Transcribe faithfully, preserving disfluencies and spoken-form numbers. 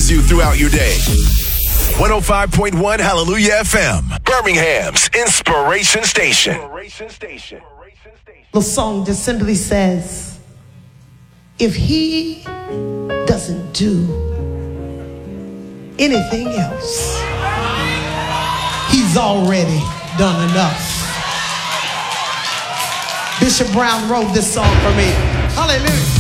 encourages you throughout your day. one oh five point one Hallelujah F M, Birmingham's Inspiration Station. The song just simply says, if he doesn't do anything else, he's already done enough. Bishop Brown wrote this song for me. Hallelujah.